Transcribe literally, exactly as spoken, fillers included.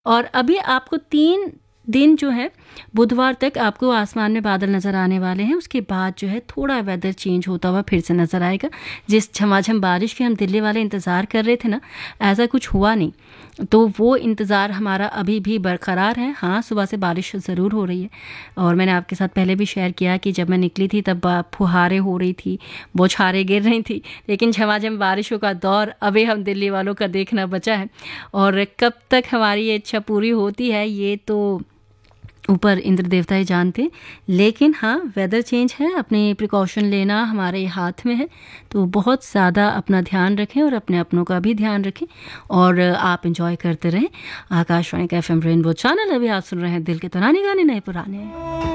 और अभी आपको तीन दिन जो है बुधवार तक आपको आसमान में बादल नज़र आने वाले हैं। उसके बाद जो है थोड़ा वेदर चेंज होता हुआ फिर से नज़र आएगा। जिस झमाझम बारिश के हम दिल्ली वाले इंतज़ार कर रहे थे ना, ऐसा कुछ हुआ नहीं, तो वो इंतज़ार हमारा अभी भी बरकरार है। हाँ, सुबह से बारिश ज़रूर हो रही है और मैंने आपके साथ पहले भी शेयर किया कि जब मैं निकली थी तब फुहारें हो रही थी, बौछारें गिर रही थी, लेकिन झमाझम बारिशों का दौर अभी हम दिल्ली वालों का देखना बचा है। और कब तक हमारी ये इच्छा पूरी होती है ये तो ऊपर इंद्र देवता ही जानते। लेकिन हाँ, वेदर चेंज है, अपने प्रिकॉशन लेना हमारे हाथ में है, तो बहुत ज़्यादा अपना ध्यान रखें और अपने अपनों का भी ध्यान रखें और आप एंजॉय करते रहें आकाशवाणी का एफ एम रेनबो चैनल। अभी आप सुन रहे हैं दिल के तराने गाने नए पुराने।